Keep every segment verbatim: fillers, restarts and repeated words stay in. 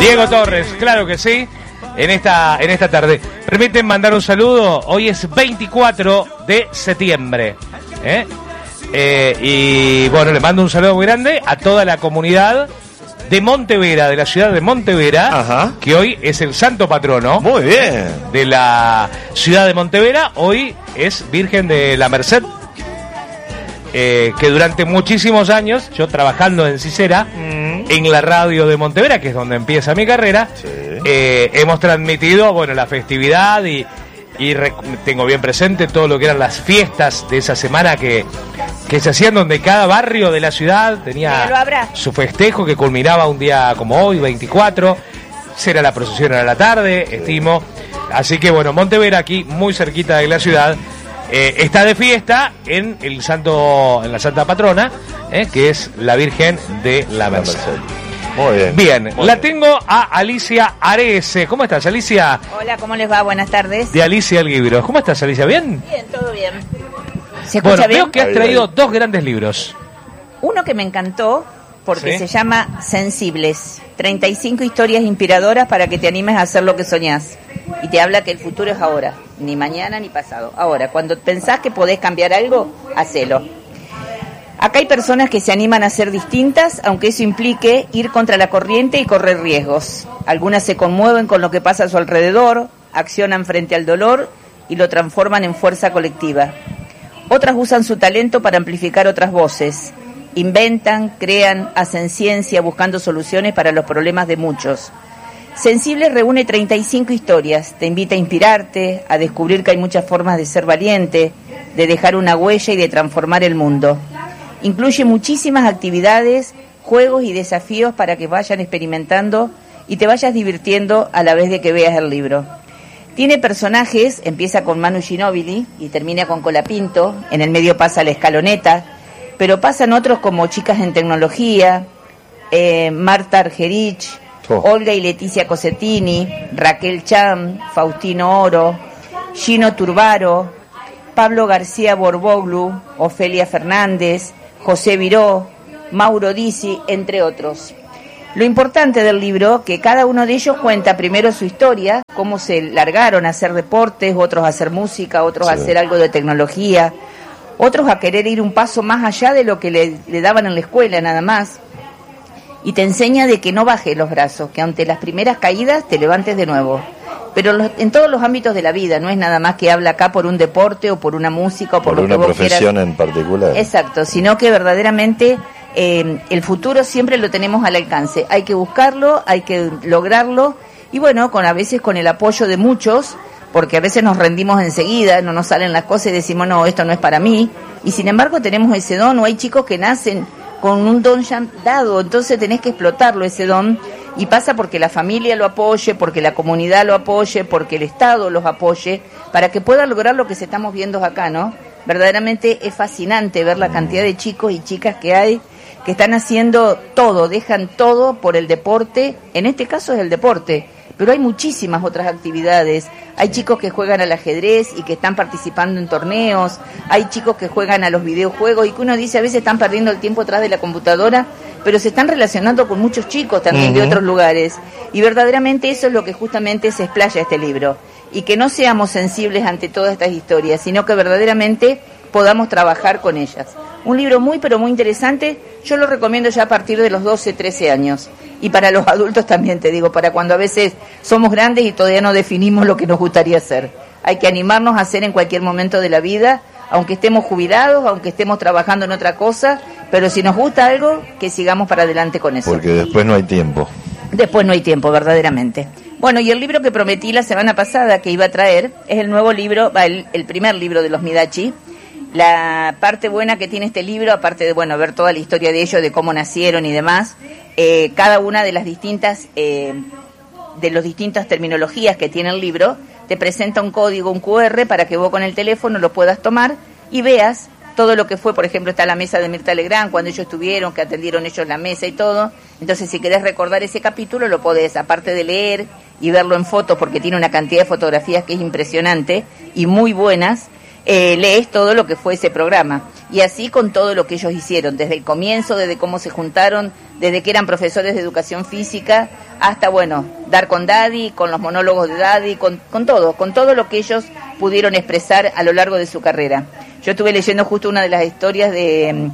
Diego Torres, claro que sí, en esta, en esta tarde. Permiten mandar un saludo, hoy es veinticuatro de septiembre. ¿eh? Eh, y bueno, le mando un saludo muy grande a toda la comunidad de Montevera, de la ciudad de Montevera, Ajá. que hoy es el santo patrono. Muy bien. De la ciudad de Montevera, hoy es Virgen de la Merced. Eh, que durante muchísimos años, yo trabajando en Cicera, mm. en la radio de Montevera, que es donde empieza mi carrera, sí. eh, hemos transmitido, bueno, la festividad y, y rec- tengo bien presente todo lo que eran las fiestas de esa semana que, que se hacían, donde cada barrio de la ciudad tenía su festejo que culminaba un día como hoy, veinticuatro, será la procesión a la tarde, sí. estimo. Así que bueno, Montevera aquí, muy cerquita de la ciudad, Eh, está de fiesta en el santo, en la santa patrona, eh, que es la Virgen de la Merced. Muy bien. Bien, Muy la bien. tengo a Alicia Arese. ¿Cómo estás, Alicia? Hola, ¿cómo les va? Buenas tardes. De Alicia el Libro. ¿Cómo estás, Alicia? ¿Bien? Bien, todo bien. ¿Se escucha bueno, bien? Veo que has traído dos grandes libros. Uno que me encantó porque ¿Sí? se llama Sensibles. treinta y cinco historias inspiradoras para que te animes a hacer lo que soñás. Y te habla que el futuro es ahora, ni mañana ni pasado. Ahora, cuando pensás que podés cambiar algo, hacelo. Acá hay personas que se animan a ser distintas, aunque eso implique ir contra la corriente y correr riesgos. Algunas se conmueven con lo que pasa a su alrededor, accionan frente al dolor y lo transforman en fuerza colectiva. Otras usan su talento para amplificar otras voces. Inventan, crean, hacen ciencia buscando soluciones para los problemas de muchos. Sensibles reúne treinta y cinco historias, te invita a inspirarte, a descubrir que hay muchas formas de ser valiente, de dejar una huella y de transformar el mundo. Incluye muchísimas actividades, juegos y desafíos para que vayan experimentando y te vayas divirtiendo a la vez de que veas el libro. Tiene personajes, empieza con Manu Ginóbili y termina con Colapinto, en el medio pasa La Escaloneta, pero pasan otros como Chicas en Tecnología, eh, Marta Argerich, Oh. Olga y Leticia Cosettini, Raquel Cham, Faustino Oro, Gino Turbaro, Pablo García Borboglu, Ofelia Fernández, José Viró, Mauro Disi, entre otros. Lo importante del libro, que cada uno de ellos cuenta primero su historia, cómo se largaron a hacer deportes, otros a hacer música, otros sí. a hacer algo de tecnología, otros a querer ir un paso más allá de lo que le, le daban en la escuela nada más. Y te enseña de que no bajes los brazos, que ante las primeras caídas te levantes de nuevo. Pero los, en todos los ámbitos de la vida, no es nada más que habla acá por un deporte o por una música o por, por lo que vos quieras. Por una profesión en particular. Exacto, sino que verdaderamente eh, el futuro siempre lo tenemos al alcance. Hay que buscarlo, hay que lograrlo y bueno, con a veces con el apoyo de muchos, porque a veces nos rendimos enseguida, no nos salen las cosas y decimos, no, esto no es para mí. Y sin embargo tenemos ese don, o hay chicos que nacen con un don ya dado, entonces tenés que explotarlo ese don, y pasa porque la familia lo apoye, porque la comunidad lo apoye, porque el Estado los apoye, para que puedan lograr lo que se estamos viendo acá, ¿no? Verdaderamente es fascinante ver la cantidad de chicos y chicas que hay, que están haciendo todo, dejan todo por el deporte, en este caso es el deporte, pero hay muchísimas otras actividades. Hay chicos que juegan al ajedrez y que están participando en torneos, hay chicos que juegan a los videojuegos y que uno dice a veces están perdiendo el tiempo atrás de la computadora, pero se están relacionando con muchos chicos también uh-huh. de otros lugares, y verdaderamente eso es lo que justamente se explaya este libro, y que no seamos sensibles ante todas estas historias, sino que verdaderamente podamos trabajar con ellas. Un libro muy pero muy interesante, yo lo recomiendo ya a partir de los doce, trece años, y para los adultos también, te digo, para cuando a veces somos grandes y todavía no definimos lo que nos gustaría hacer. Hay que animarnos a hacer en cualquier momento de la vida, aunque estemos jubilados, aunque estemos trabajando en otra cosa, pero si nos gusta algo, que sigamos para adelante con eso. Porque después no hay tiempo. Después no hay tiempo, verdaderamente. Bueno, y el libro que prometí la semana pasada que iba a traer es el nuevo libro, el, el primer libro de los Midachi. La parte buena que tiene este libro, aparte de bueno ver toda la historia de ellos, de cómo nacieron y demás, eh, cada una de las distintas eh, de las distintas terminologías que tiene el libro, te presenta un código, un cu erre, para que vos con el teléfono lo puedas tomar y veas todo lo que fue. Por ejemplo, está la mesa de Mirta Legrand, cuando ellos estuvieron, que atendieron ellos la mesa y todo. Entonces, si querés recordar ese capítulo, lo podés, aparte de leer y verlo en fotos, porque tiene una cantidad de fotografías que es impresionante y muy buenas, eh, lees todo lo que fue ese programa. Y así con todo lo que ellos hicieron, desde el comienzo, desde cómo se juntaron, desde que eran profesores de educación física, hasta, bueno, Dar con Daddy, con los monólogos de Daddy, con, con todo, con todo lo que ellos pudieron expresar a lo largo de su carrera. Yo estuve leyendo justo una de las historias de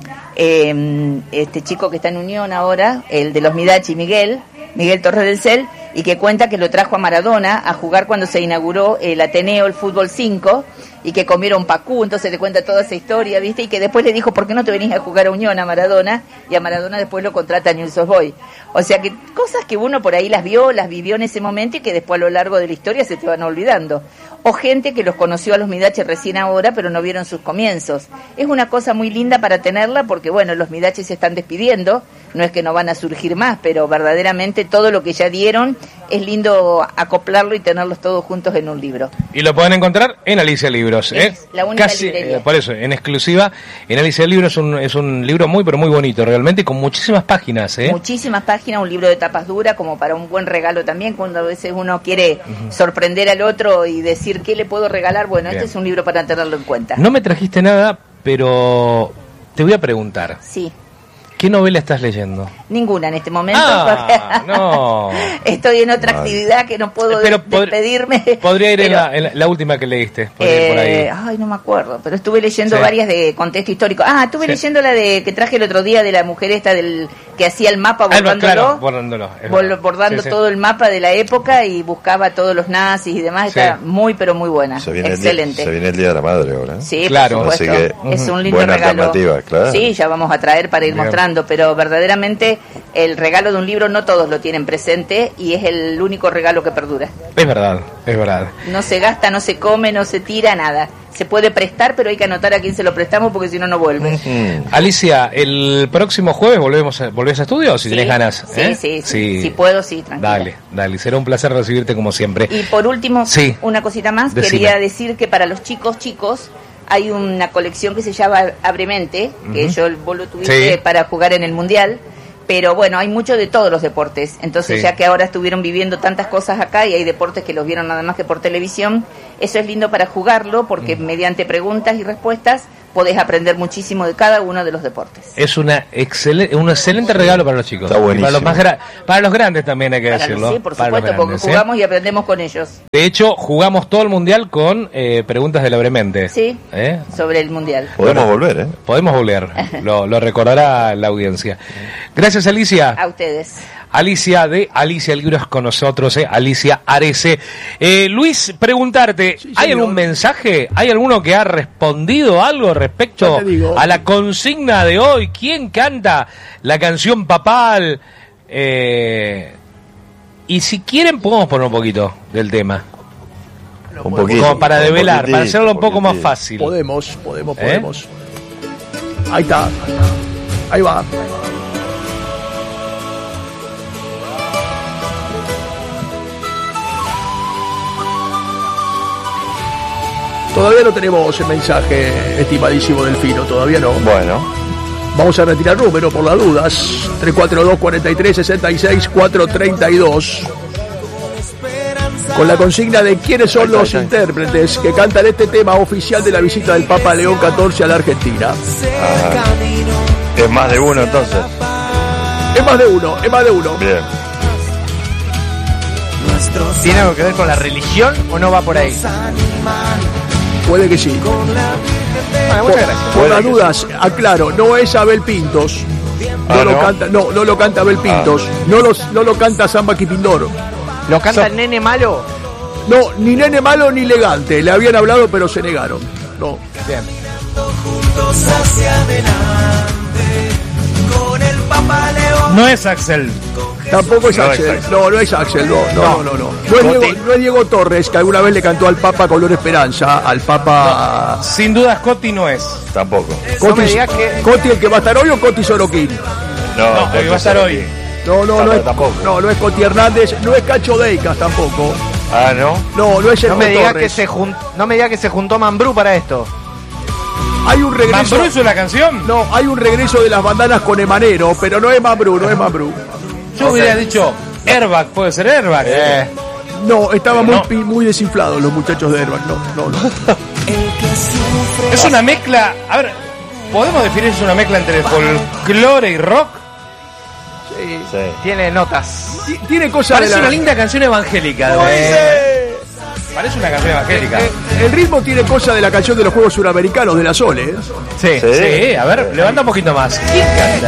eh, este chico que está en Unión ahora, el de los Midachi, Miguel, Miguel Torres del Cel, y que cuenta que lo trajo a Maradona a jugar cuando se inauguró el Ateneo, el Fútbol cinco, y que comieron pacú, entonces le cuenta toda esa historia, ¿viste? Y que después le dijo, ¿por qué no te venís a jugar a Unión, a Maradona? Y a Maradona después lo contrata a Newell's Old Boys. O sea que cosas que uno por ahí las vio, las vivió en ese momento y que después a lo largo de la historia se te van olvidando. O gente que los conoció a los Midachi recién ahora, pero no vieron sus comienzos. Es una cosa muy linda para tenerla porque, bueno, los Midachi se están despidiendo, no es que no van a surgir más, pero verdaderamente todo lo que ya dieron es lindo acoplarlo y tenerlos todos juntos en un libro. Y lo pueden encontrar en Alicia Libros, ¿eh? Es la única Casi, librería. eh, por eso, en exclusiva, en Alicia Libros es un, es un libro muy, pero muy bonito, realmente, con muchísimas páginas, ¿eh? Muchísimas páginas, un libro de tapas duras, como para un buen regalo también, cuando a veces uno quiere uh-huh. sorprender al otro y decir, ¿qué le puedo regalar? Bueno, Bien. Este es un libro para tenerlo en cuenta. No me trajiste nada, pero te voy a preguntar. Sí. ¿Qué novela estás leyendo? Ninguna en este momento. Ah, no. Estoy en otra vale. actividad que no puedo pero de- despedirme. Podría ir pero, en, la, en la, la última que leíste. Eh, ir por ahí. Ay, no me acuerdo, pero estuve leyendo sí. varias de contexto histórico. Ah, estuve sí. leyendo la de que traje el otro día de la mujer esta del que hacía el mapa bordándolo. Ah, claro, bordándolo. Bol, bordando sí, sí. todo el mapa de la época y buscaba a todos los nazis y demás. Sí. Está muy, pero muy buena. Se viene Excelente. El día, se viene el Día de la Madre ahora. ¿eh? Sí, claro. por supuesto. Así que, es un lindo buena regalo. Alternativa, claro. Sí, ya vamos a traer para ir Bien. mostrando, pero verdaderamente el regalo de un libro no todos lo tienen presente y es el único regalo que perdura. Es verdad, es verdad. No se gasta, no se come, no se tira, nada. Se puede prestar, pero hay que anotar a quién se lo prestamos porque si no, no vuelve. Mm. Alicia, el próximo jueves volvemos a, ¿volvés a estudio o si sí, tenés ganas? Sí, ¿eh? sí, sí, sí. Si puedo, sí, tranquila. Dale, dale, será un placer recibirte como siempre. Y por último, sí. una cosita más, Decime. Quería decir que para los chicos, chicos, hay una colección que se llama Abremente, que uh-huh. yo vos lo tuviste sí. para jugar en el Mundial. Pero bueno, hay mucho de todos los deportes. Entonces, sí. ya que ahora estuvieron viviendo tantas cosas acá y hay deportes que los vieron nada más que por televisión, eso es lindo para jugarlo porque mm. mediante preguntas y respuestas podés aprender muchísimo de cada uno de los deportes. Es una excelente, un excelente regalo para los chicos. Está buenísimo. Para los, más gra- para los grandes también hay que para decirlo. Los, sí, por para supuesto, grandes, porque jugamos ¿eh? y aprendemos con ellos. De hecho, jugamos todo el Mundial con eh, preguntas de la Bremente. Sí, ¿Eh? sobre el Mundial. Podemos bueno, volver, ¿eh? Podemos volver, lo, lo recordará la audiencia. Gracias, Alicia. A ustedes. Alicia de Alicia Libros con nosotros, eh, Alicia Arese. Eh, Luis, preguntarte, sí, ¿hay algún mensaje? ¿Hay alguno que ha respondido algo respecto a la consigna de hoy? ¿Quién canta la canción papal? Eh, y si quieren podemos poner un poquito del tema. Un poquito. Como para develar, para hacerlo un poco más fácil. Podemos, podemos, ¿Eh? podemos. Ahí está. Ahí va. Todavía no tenemos el mensaje, estimadísimo Delfino, todavía no. Bueno. Vamos a retirar número por las dudas. tres cuatro dos, cuatro tres, seis seis, cuatro tres dos. Con la consigna de quiénes son los intérpretes que cantan este tema oficial de la visita del Papa León catorce a la Argentina. Ajá. Es más de uno entonces. Es más de uno, es más de uno. Bien. ¿Tiene algo que ver con la religión o no va por ahí? Puede que sí. Bueno, muchas gracias. Por las dudas, aclaro, no es Abel Pintos. No, ah, lo ¿no? canta, no, no lo canta Abel Pintos. Ah. No, los, no lo canta Samba Quipindoro. ¿Lo canta el Nene Malo? No, ni Nene Malo ni Elegante. Le habían hablado, pero se negaron. No. Bien. No es Axel. Tampoco es No Axel. es Axel. No, no es Axel. No, no, no, no. No, no es, Diego, no es Diego Torres, que alguna vez le cantó al Papa Color Esperanza. Al Papa. No, sin dudas, Coti no es. Tampoco. Coti, no me digas que... ¿Coti el que va a estar hoy o Coti Sorokin? No, No, el que va a estar hoy. No, no, Ah, no, es, tampoco. no, no es Coti Hernández, no es Cacho Deicas tampoco. Ah, ¿no? No, no es el No me digas Torres. que se jun... no me diga que se juntó Mambrú para esto. Hay un regreso. ¿Mambrú hizo la canción? No, hay un regreso de las bandanas con Emanero, pero no es Mambrú, no es Mambrú. Yo okay. hubiera dicho Airbag, puede ser Airbag. Eh. No, estaban no. muy, muy desinflados los muchachos de Airbag, no, no, no. Es una mezcla, a ver, ¿podemos definir es una mezcla entre folclore y rock? Sí. Sí. Tiene notas. Ti- Tiene cosas Parece de la... una linda canción evangélica. ¿Cómo de- dice? Parece una canción evangélica. Eh, el ritmo tiene cosas de la canción de los Juegos Suramericanos de la Sole. ¿eh? Sí, Sí. sí, a ver, levanta un poquito más. ¿Quién canta?